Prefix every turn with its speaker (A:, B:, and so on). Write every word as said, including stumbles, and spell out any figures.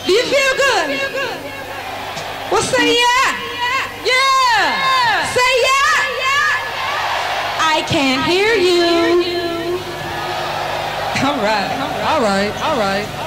A: Do you feel good? Well, say yeah. Yeah. Say yeah. I can't hear you. All right. All right. All right.